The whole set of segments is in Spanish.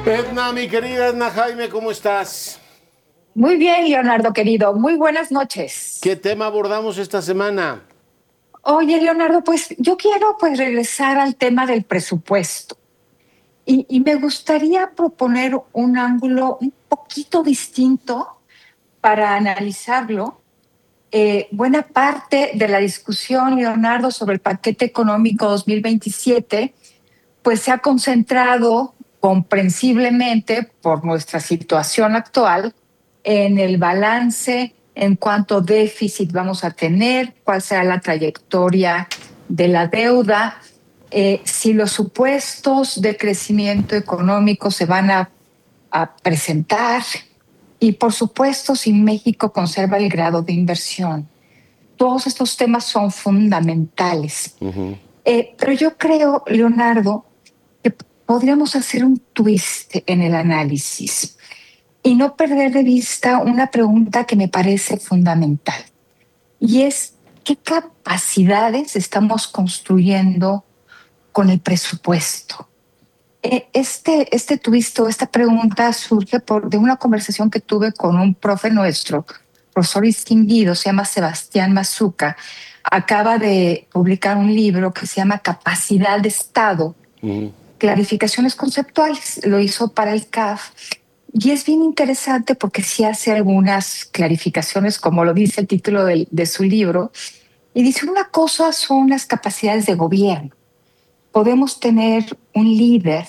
Edna, mi querida Edna Jaime, ¿cómo estás? Muy bien, Leonardo querido. Muy buenas noches. ¿Qué tema abordamos esta semana? Oye, Leonardo, pues yo quiero regresar al tema del presupuesto y me gustaría proponer un ángulo un poquito distinto para analizarlo. Buena parte de la discusión, Leonardo, sobre el paquete económico 2027, pues se ha concentrado comprensiblemente por nuestra situación actual en el balance en cuánto déficit vamos a tener, cuál será la trayectoria de la deuda, si los supuestos de crecimiento económico se van a presentar y, por supuesto, si México conserva el grado de inversión. Todos estos temas son fundamentales. Pero yo creo, Leonardo, que podríamos hacer un twist en el análisis y no perder de vista una pregunta que me parece fundamental, y es ¿qué capacidades estamos construyendo con el presupuesto? Este twist o esta pregunta surge de una conversación que tuve con un profe nuestro, profesor distinguido, se llama Sebastián Mazuca. Acaba de publicar un libro que se llama Capacidad de Estado, clarificaciones conceptuales. Lo hizo para el CAF. Y es bien interesante porque sí hace algunas clarificaciones, como lo dice el título de su libro. Y dice, una cosa son las capacidades de gobierno. Podemos tener un líder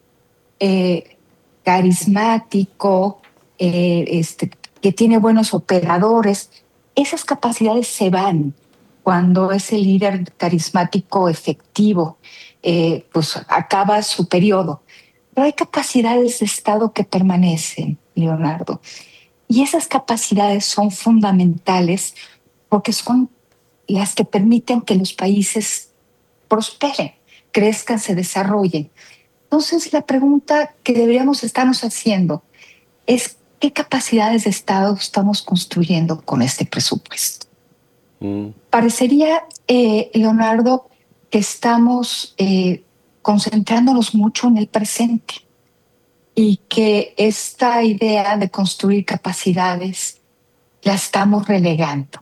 carismático, que tiene buenos operadores. Esas capacidades se van cuando ese líder carismático efectivo pues acaba su periodo. Pero hay capacidades de Estado que permanecen, Leonardo. Y esas capacidades son fundamentales porque son las que permiten que los países prosperen, crezcan, se desarrollen. Entonces, la pregunta que deberíamos estarnos haciendo es ¿qué capacidades de Estado estamos construyendo con este presupuesto? Parecería, Leonardo, que estamos concentrándonos mucho en el presente y que esta idea de construir capacidades la estamos relegando.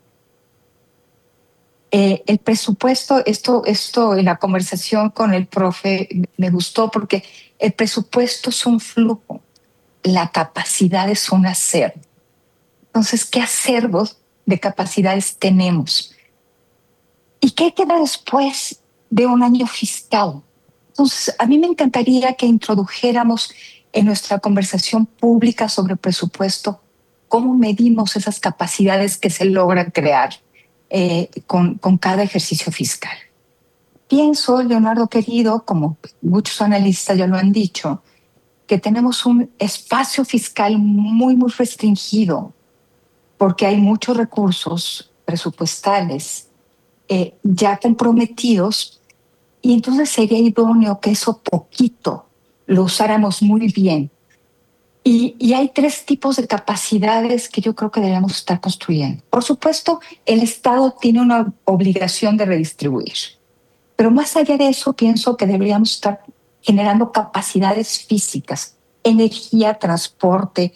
El presupuesto, esto en la conversación con el profe me gustó porque el presupuesto es un flujo, la capacidad es un acervo. Entonces, ¿qué acervos de capacidades tenemos? ¿Y qué queda después de un año fiscal? Entonces, a mí me encantaría que introdujéramos en nuestra conversación pública sobre presupuesto cómo medimos esas capacidades que se logran crear con cada ejercicio fiscal. Pienso, Leonardo querido, como muchos analistas ya lo han dicho, que tenemos un espacio fiscal muy restringido porque hay muchos recursos presupuestales ya comprometidos, y entonces sería idóneo que eso poquito lo usáramos muy bien. Y hay tres tipos de capacidades que yo creo que debemos estar construyendo. Por supuesto, el Estado tiene una obligación de redistribuir, pero más allá de eso, pienso que deberíamos estar generando capacidades físicas, energía, transporte,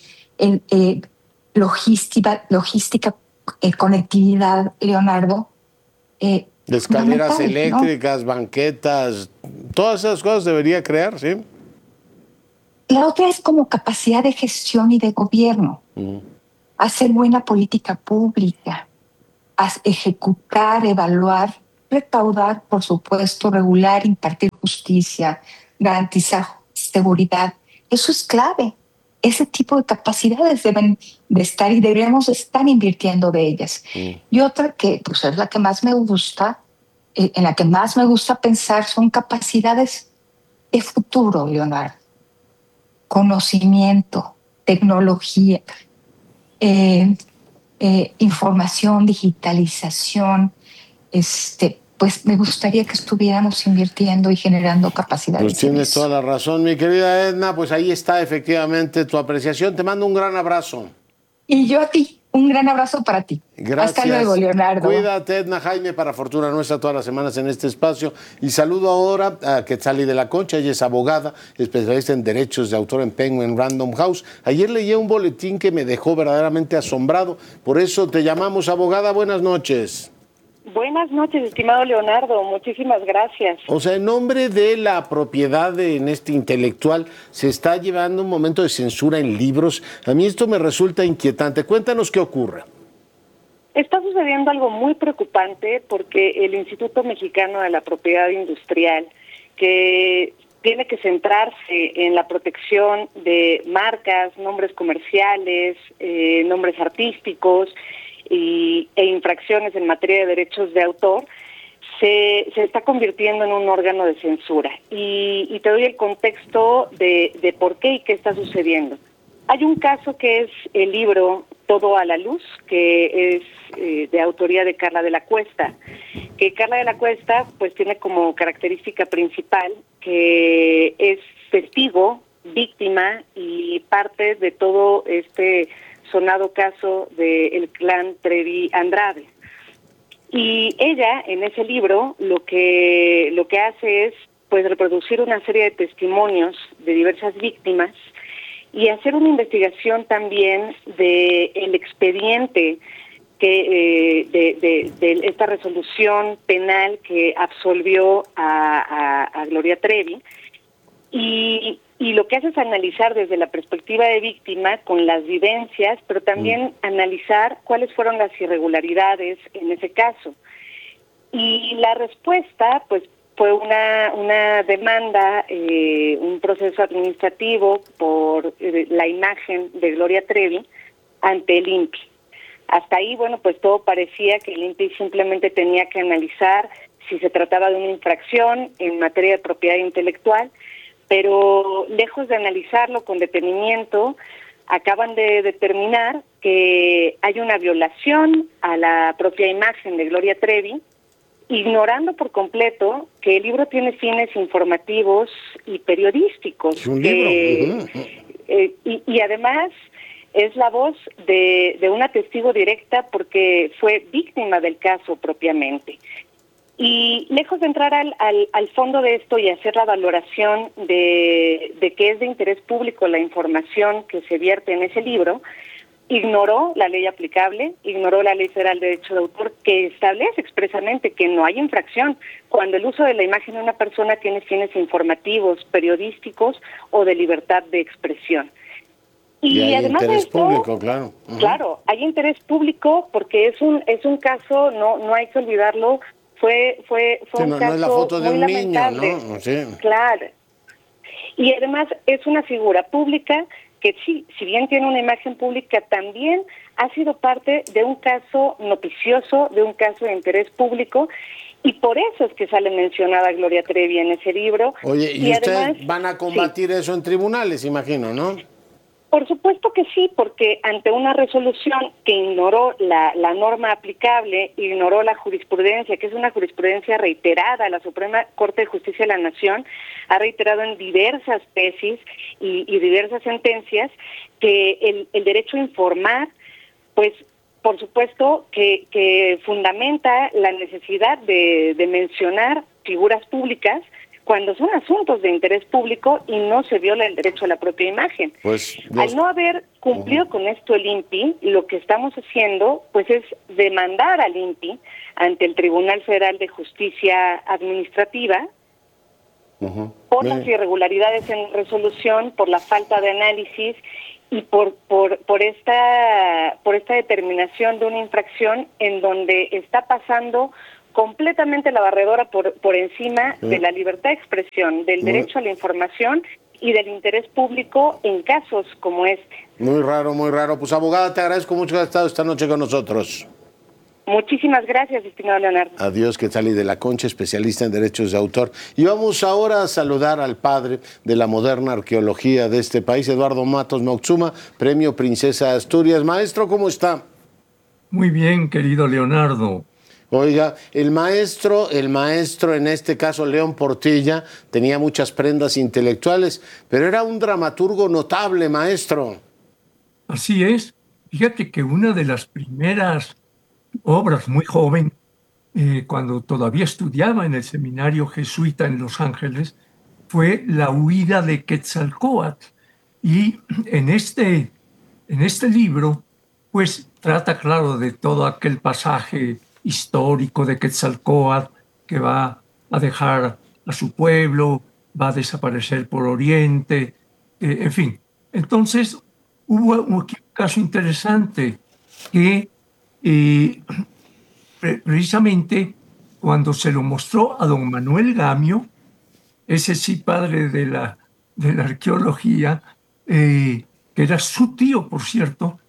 logística, conectividad, Leonardo. Escaleras Fundamental, ¿no? eléctricas, banquetas, todas esas cosas debería crear, ¿sí? La otra es como capacidad de gestión y de gobierno, hacer buena política pública, ejecutar, evaluar, recaudar, por supuesto, regular, impartir justicia, garantizar seguridad. Eso es clave. Ese tipo de capacidades deben de estar y deberíamos estar invirtiendo de ellas. Y otra que pues, es la que más me gusta, en la que más me gusta pensar, son capacidades de futuro, Leonardo. Conocimiento, tecnología, eh, información, digitalización. Pues me gustaría que estuviéramos invirtiendo y generando Pues capacidades en tienes toda eso. la razón, mi querida Edna. Pues ahí está efectivamente tu apreciación. Te mando un gran abrazo. Y yo a ti. Un gran abrazo para ti. Gracias. Hasta luego, Leonardo. Cuídate, Edna Jaime, para fortuna nuestra, todas las semanas en este espacio. Y saludo ahora a Quetzali de la Concha. Ella es abogada, especialista en derechos de autor en Penguin Random House. Ayer leí un boletín que me dejó verdaderamente asombrado. Por eso te llamamos, abogada. Buenas noches. Buenas noches, estimado Leonardo. Muchísimas gracias. O sea, en nombre de la propiedad en este intelectual, se está llevando un momento de censura en libros. A mí esto me resulta inquietante. Cuéntanos qué ocurre. Está sucediendo algo muy preocupante porque el Instituto Mexicano de la Propiedad Industrial, que tiene que centrarse en la protección de marcas, nombres comerciales, nombres artísticos e infracciones en materia de derechos de autor, se está convirtiendo en un órgano de censura. Y te doy el contexto de por qué y qué está sucediendo. Hay un caso que es el libro Todo a la Luz, que es de autoría de Carla de la Cuesta, que Carla de la Cuesta pues tiene como característica principal que es testigo, víctima y parte de todo este sonado caso del clan Trevi Andrade. Y ella, en ese libro, lo que hace es pues reproducir una serie de testimonios de diversas víctimas y hacer una investigación también de el expediente que de esta resolución penal que absolvió a Gloria Trevi. Y lo que hace es analizar desde la perspectiva de víctima con las vivencias, pero también analizar cuáles fueron las irregularidades en ese caso. Y la respuesta, pues, fue una demanda, un proceso administrativo por la imagen de Gloria Trevi ante el INPI. Hasta ahí, bueno, pues todo parecía que el INPI simplemente tenía que analizar si se trataba de una infracción en materia de propiedad intelectual, pero lejos de analizarlo con detenimiento, acaban de determinar que hay una violación a la propia imagen de Gloria Trevi, ignorando por completo que el libro tiene fines informativos y periodísticos. Es un libro. Y además es la voz de una testigo directa porque fue víctima del caso propiamente. Y lejos de entrar al fondo de esto y hacer la valoración de que es de interés público la información que se vierte en ese libro, ignoró la ley aplicable, ignoró la Ley Federal de Derecho de Autor, que establece expresamente que no hay infracción cuando el uso de la imagen de una persona tiene fines informativos, periodísticos o de libertad de expresión. Y hay además interés de esto, público, claro. Claro, hay interés público porque es un caso, no hay que olvidarlo, fue Sí, un no, caso no es la foto de muy un niño, lamentable. ¿no? Sí. Claro. Y además es una figura pública que sí, si bien tiene una imagen pública, también ha sido parte de un caso noticioso, de un caso de interés público, y por eso es que sale mencionada Gloria Trevi en ese libro. Oye, y ustedes además, van a combatir eso en tribunales, imagino, ¿no? Por supuesto que sí, porque ante una resolución que ignoró la norma aplicable, ignoró la jurisprudencia, que es una jurisprudencia reiterada, la Suprema Corte de Justicia de la Nación ha reiterado en diversas tesis y diversas sentencias que el derecho a informar, pues por supuesto que fundamenta la necesidad de mencionar figuras públicas cuando son asuntos de interés público y no se viola el derecho a la propia imagen. Pues Al no haber cumplido con esto el INPI, lo que estamos haciendo pues es demandar al INPI ante el Tribunal Federal de Justicia Administrativa por las irregularidades en resolución, por la falta de análisis y por esta determinación de una infracción en donde está pasando completamente la barredora por encima de la libertad de expresión, del derecho a la información y del interés público en casos como este. Muy raro, muy raro. Pues abogada, te agradezco mucho que hayas estado esta noche con nosotros. Muchísimas gracias, estimado Leonardo. Adiós, Quetzali de la Concha, especialista en derechos de autor. Y vamos ahora a saludar al padre de la moderna arqueología de este país, Eduardo Matos Moctezuma, Premio Princesa de Asturias. Maestro, ¿cómo está? Muy bien, querido Leonardo. Oiga, el maestro en este caso, León Portilla, tenía muchas prendas intelectuales, pero era un dramaturgo notable, maestro. Así es. Fíjate que una de las primeras obras, muy joven, cuando todavía estudiaba en el seminario jesuita en Los Ángeles, fue La huida de Quetzalcóatl. Y en este libro, pues trata, claro, de todo aquel pasaje histórico de Quetzalcóatl que va a dejar a su pueblo, va a desaparecer por Oriente, en fin. Entonces, hubo un caso interesante que eh, precisamente cuando se lo mostró a don Manuel Gamio, ese sí padre de la arqueología, que era su tío, por cierto,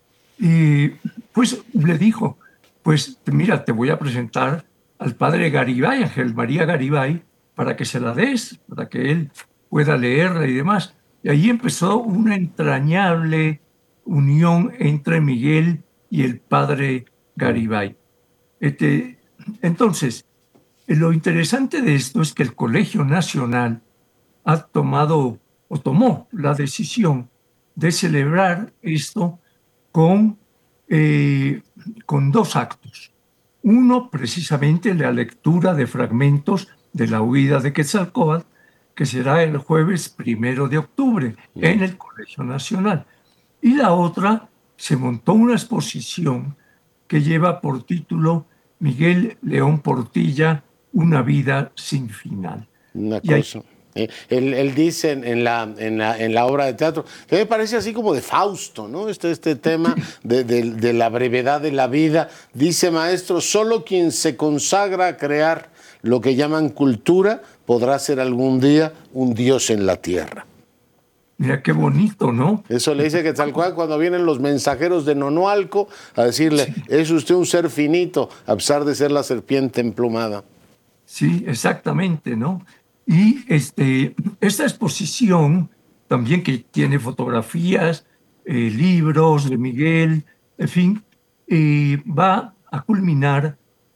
pues le dijo, pues mira, te voy a presentar al padre Garibay, Ángel María Garibay, para que se la des, para que él pueda leerla y demás. Y ahí empezó una entrañable unión entre Miguel y el padre Garibay. Este, entonces, lo interesante de esto es que el Colegio Nacional ha tomado o tomó la decisión de celebrar esto con, con dos actos. Uno, precisamente, la lectura de fragmentos de la huida de Quetzalcóatl, que será el jueves 1 de octubre en el Colegio Nacional. Y la otra, se montó una exposición que lleva por título Miguel León Portilla, una vida sin final. Una Y ahí, cosa. Él dice en la obra de teatro, que me parece así como de Fausto, ¿no? Este tema de la brevedad de la vida. Dice, maestro, solo quien se consagra a crear lo que llaman cultura podrá ser algún día un dios en la tierra. mira qué bonito, ¿no? Eso le dice Quetzalcóatl cuando vienen los mensajeros de Nonoalco a decirle, sí, es usted un ser finito, a pesar de ser la serpiente emplumada. Sí, exactamente, ¿no? Y esta exposición también, que tiene fotografías, libros de Miguel, en fin, va a culminar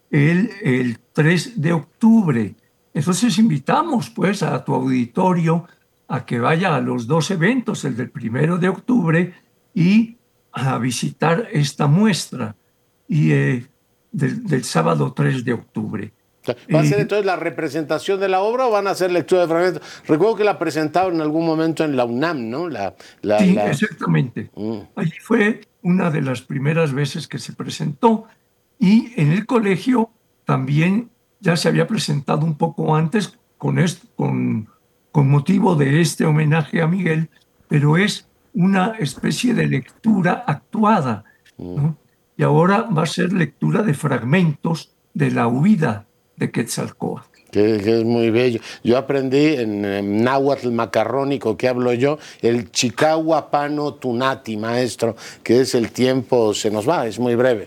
el 3 de octubre. Entonces invitamos pues a tu auditorio a que vaya a los dos eventos, el del 1 de octubre y a visitar esta muestra y del sábado 3 de octubre. ¿Va a ser entonces la representación de la obra o van a hacer lectura de fragmentos? Recuerdo que la presentaron en algún momento en la UNAM, ¿no? Sí, exactamente. Allí fue una de las primeras veces que se presentó y en el colegio también ya se había presentado un poco antes con motivo de este homenaje a Miguel, pero es una especie de lectura actuada, ¿no? Y ahora va a ser lectura de fragmentos de la huida de Quetzalcóatl. Que es muy bello. Yo aprendí en náhuatl macarrónico, que hablo yo, el chicahuapano tunati, maestro, que es el tiempo se nos va, es muy breve.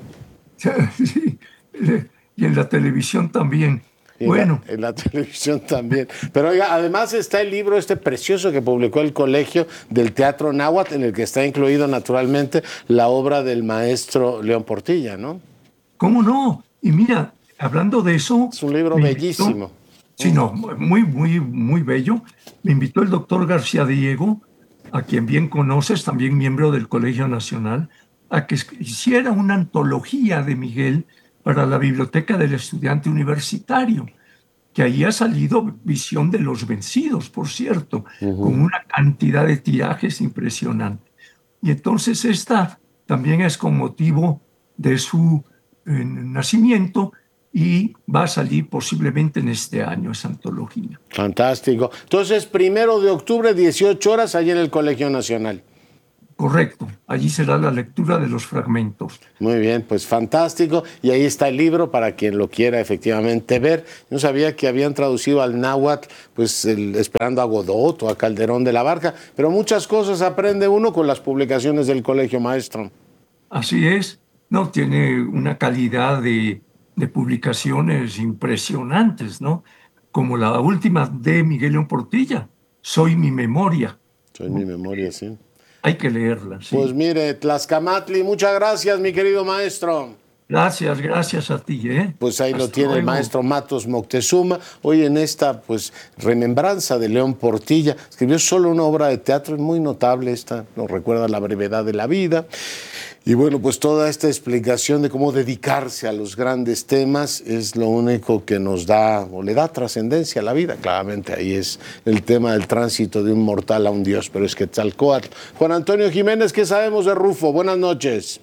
Sí, y en la televisión también. Bueno. En la televisión también. Pero oiga, además está el libro precioso que publicó el Colegio del Teatro Náhuatl, en el que está incluido naturalmente la obra del maestro León Portilla, ¿no? ¿Cómo no? Y mira, hablando de eso... Es un libro bellísimo. Sí, no, muy, muy, muy bello. Me invitó el doctor García Diego, a quien bien conoces, también miembro del Colegio Nacional, a que hiciera una antología de Miguel para la Biblioteca del Estudiante Universitario, que ahí ha salido Visión de los Vencidos, por cierto, con una cantidad de tirajes impresionante. Y entonces esta también es con motivo de su nacimiento, y va a salir posiblemente en este año esa antología. Fantástico. Entonces, 1 de octubre, 18 horas, allí en el Colegio Nacional. Correcto, allí será la lectura de los fragmentos. Muy bien, pues fantástico. Y ahí está el libro para quien lo quiera efectivamente ver. Yo sabía que habían traducido al náhuatl, pues esperando a Godot o a Calderón de la Barca, pero muchas cosas aprende uno con las publicaciones del Colegio, maestro. Así es, no, tiene una calidad de publicaciones impresionantes, ¿no? Como la última de Miguel León Portilla, Soy mi memoria. Soy mi memoria, sí. Hay que leerla, sí. Pues mire, Tlaxcamatli, muchas gracias, mi querido maestro. Gracias a ti, ¿eh? Pues ahí lo tiene el maestro Matos Moctezuma. Hoy en esta, pues, remembranza de León Portilla, escribió solo una obra de teatro muy notable, esta nos recuerda la brevedad de la vida. Y bueno, pues toda esta explicación de cómo dedicarse a los grandes temas es lo único que nos da o le da trascendencia a la vida. Claramente ahí es el tema del tránsito de un mortal a un dios, pero es Quetzalcóatl. Juan Antonio Jiménez, ¿qué sabemos de Rufo? Buenas noches.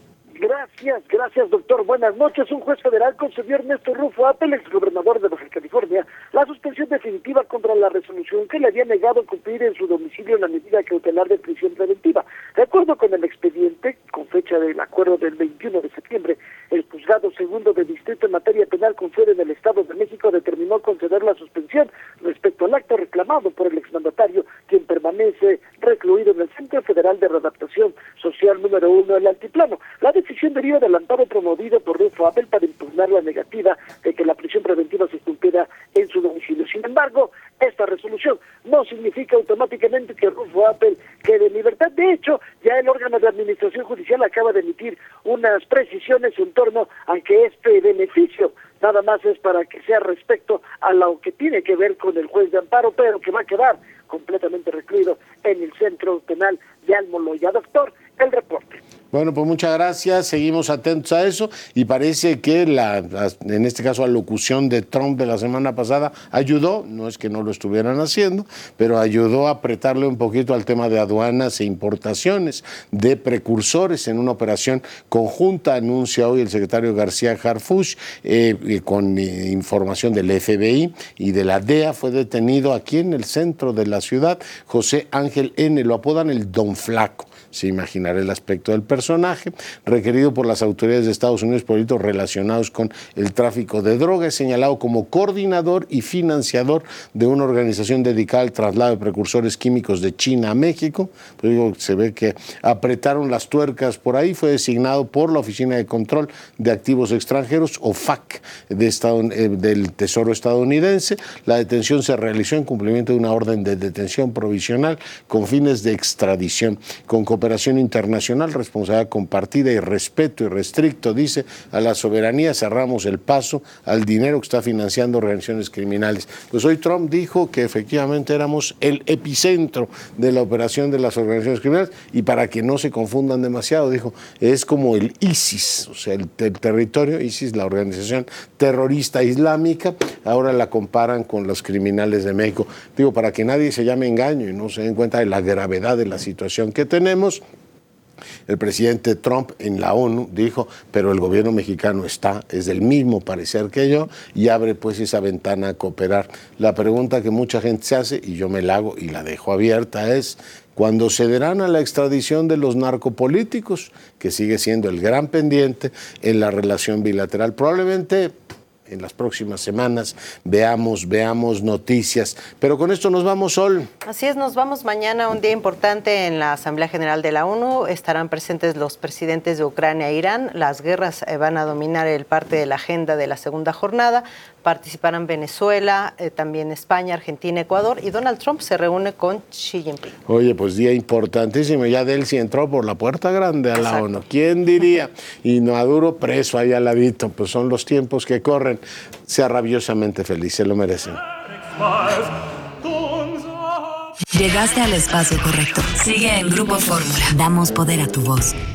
Gracias, doctor. Buenas noches. Un juez federal concedió a Ernesto Rufo Apple, exgobernador de Baja California, la suspensión definitiva contra la resolución que le había negado cumplir en su domicilio la medida cautelar de prisión preventiva. De acuerdo con el expediente, con fecha del acuerdo del 21 de septiembre, el juzgado segundo de distrito en materia penal con sede en el Estado de México determinó conceder la suspensión respecto al acto reclamado por el exmandatario, quien permanece recluido en el Centro Federal de Readaptación Social número 1, el Altiplano. La decisión deriva del amparo promovido por Rufo Apple para impugnar la negativa de que la prisión preventiva se cumpliera en su domicilio. Sin embargo, esta resolución no significa automáticamente que Rufo Apple quede en libertad. De hecho, ya el órgano de administración judicial acaba de emitir unas precisiones en torno a que este beneficio nada más es para que sea respecto a lo que tiene que ver con el juez de amparo, pero que va a quedar completamente recluido en el centro penal de Almoloya. Doctor, el reporte. Bueno, pues muchas gracias, seguimos atentos a eso y parece que en este caso la locución de Trump de la semana pasada ayudó, no es que no lo estuvieran haciendo, pero ayudó a apretarle un poquito al tema de aduanas e importaciones de precursores en una operación conjunta, anuncia hoy el secretario García Harfuch, con información del FBI y de la DEA. Fue detenido aquí en el centro de la ciudad José Ángel N., lo apodan el Don Flaco. Se imaginará el aspecto del personaje, requerido por las autoridades de Estados Unidos por delitos relacionados con el tráfico de drogas, señalado como coordinador y financiador de una organización dedicada al traslado de precursores químicos de China a México. Pues digo, se ve que apretaron las tuercas por ahí. Fue designado por la Oficina de Control de Activos Extranjeros, OFAC, del Tesoro estadounidense. La detención se realizó en cumplimiento de una orden de detención provisional con fines de extradición, con cooperación internacional, responsabilidad compartida y respeto irrestricto, dice, a la soberanía. Cerramos el paso al dinero que está financiando organizaciones criminales. Pues hoy Trump dijo que efectivamente éramos el epicentro de la operación de las organizaciones criminales, y para que no se confundan demasiado, dijo, es como el ISIS, o sea, el territorio ISIS, la organización terrorista islámica, ahora la comparan con los criminales de México. Digo, para que nadie se llame engaño y no se den cuenta de la gravedad de la situación que tenemos. El presidente Trump en la ONU dijo, pero el gobierno mexicano es del mismo parecer que yo, y abre pues esa ventana a cooperar. La pregunta que mucha gente se hace, y yo me la hago y la dejo abierta, es ¿cuándo cederán a la extradición de los narcopolíticos? Que sigue siendo el gran pendiente en la relación bilateral. Probablemente en las próximas semanas veamos noticias. Pero con esto nos vamos, Sol. Así es, nos vamos mañana, un día importante en la Asamblea General de la ONU. Estarán presentes los presidentes de Ucrania e Irán. Las guerras van a dominar el parte de la agenda de la segunda jornada. Participarán Venezuela, también España, Argentina, Ecuador, y Donald Trump se reúne con Xi Jinping. Oye, pues día importantísimo. Ya Delcy entró por la puerta grande a la ONU. ¿Quién diría? Y Maduro preso ahí al ladito. Pues son los tiempos que corren. Sea rabiosamente feliz, se lo merecen. Llegaste al espacio correcto. Sigue en Grupo Fórmula. Damos poder a tu voz.